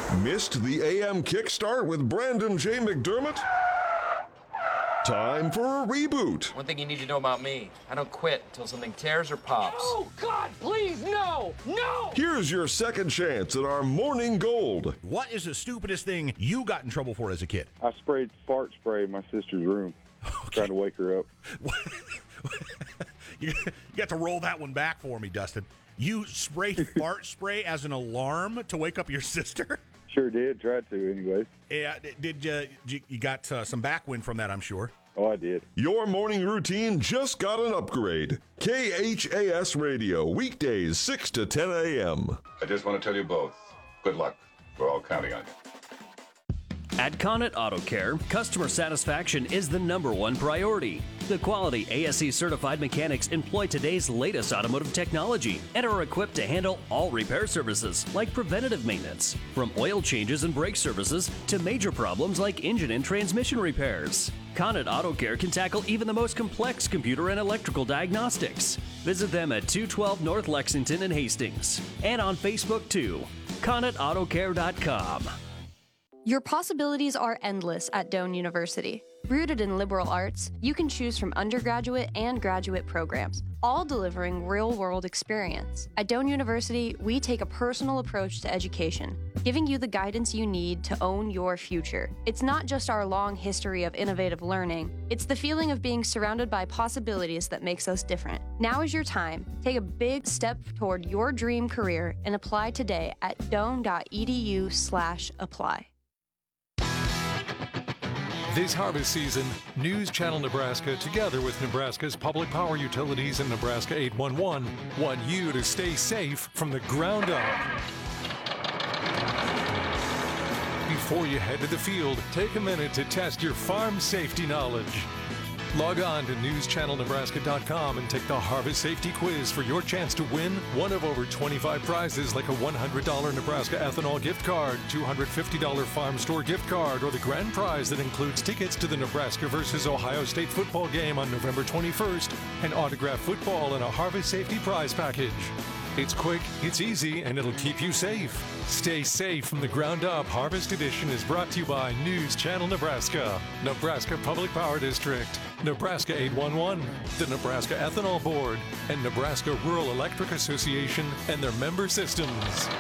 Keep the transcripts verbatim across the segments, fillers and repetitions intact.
Missed the A M Kickstart with Brandon J. McDermott? Time for a reboot. One thing you need to know about me, I don't quit until something tears or pops. Oh, God, please, no! No! Here's your second chance at our morning gold. What is the stupidest thing you got in trouble for as a kid? I sprayed fart spray in my sister's room, okay. trying to wake her up. you, you got to roll that one back for me, Dustin. You sprayed fart spray as an alarm to wake up your sister? Sure did. Tried to, anyways. Yeah. Did uh, you, you got uh, some backwind from that, I'm sure? Oh, I did. Your morning routine just got an upgrade. K H A S Radio, weekdays six to ten a.m. I just want to tell you both, good luck. We're all counting on you. At Connet Auto Care, customer satisfaction is the number one priority. The quality A S E certified mechanics employ today's latest automotive technology and are equipped to handle all repair services like preventative maintenance, from oil changes and brake services to major problems like engine and transmission repairs. Connet Auto Care can tackle even the most complex computer and electrical diagnostics. Visit them at two twelve North Lexington in Hastings and on Facebook too. Connet Auto Care dot com. Your possibilities are endless at Doane University. Rooted in liberal arts, you can choose from undergraduate and graduate programs, all delivering real-world experience. At Doane University, we take a personal approach to education, giving you the guidance you need to own your future. It's not just our long history of innovative learning, it's the feeling of being surrounded by possibilities that makes us different. Now is your time. Take a big step toward your dream career and apply today at doane.edu slash apply. This harvest season, News Channel Nebraska, together with Nebraska's public power utilities and Nebraska eight one one, want you to stay safe from the ground up. Before you head to the field, take a minute to test your farm safety knowledge. Log on to news channel nebraska dot com and take the Harvest Safety Quiz for your chance to win one of over twenty-five prizes like a one hundred dollars Nebraska ethanol gift card, two hundred fifty dollars farm store gift card, or the grand prize that includes tickets to the Nebraska versus Ohio State football game on November twenty-first and autographed football in a Harvest Safety prize package. It's quick, it's easy, and it'll keep you safe. Stay safe from the ground up. Harvest Edition is brought to you by News Channel Nebraska, Nebraska Public Power District, Nebraska eight one one, the Nebraska Ethanol Board, and Nebraska Rural Electric Association and their member systems.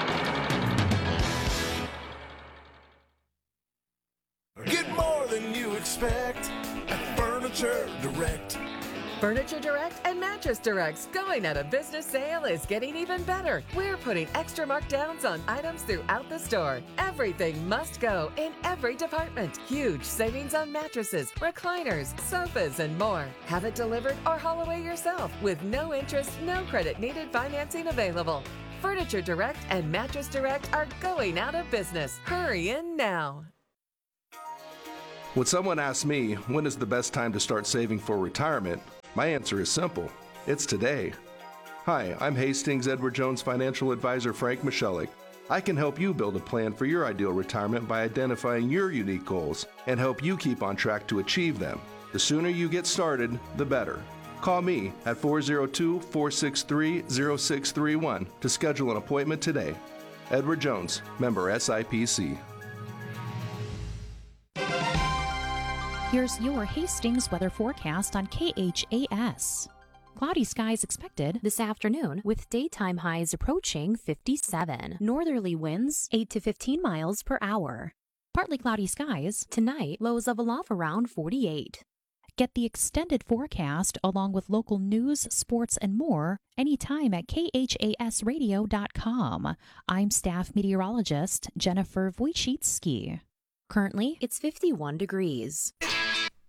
Get more than you expect at Furniture Direct. Furniture Direct and Mattress Direct's going out of business sale is getting even better. We're putting extra markdowns on items throughout the store. Everything must go in every department. Huge savings on mattresses, recliners, sofas, and more. Have it delivered or haul away yourself with no interest, no credit needed financing available. Furniture Direct and Mattress Direct are going out of business. Hurry in now. When someone asks me, when is the best time to start saving for retirement? My answer is simple. It's today. Hi, I'm Hastings Edward Jones financial advisor Frank Michelik. I can help you build a plan for your ideal retirement by identifying your unique goals and help you keep on track to achieve them. The sooner you get started, the better. Call me at four oh two, four six three, oh six three one to schedule an appointment today. Edward Jones, member S I P C. Here's your Hastings weather forecast on K H A S. Cloudy skies expected this afternoon with daytime highs approaching fifty-seven. Northerly winds eight to fifteen miles per hour. Partly cloudy skies tonight, lows of a low around forty-eight. Get the extended forecast along with local news, sports, and more anytime at K H A S radio dot com. I'm staff meteorologist Jennifer Wojcicki. Currently, it's fifty-one degrees.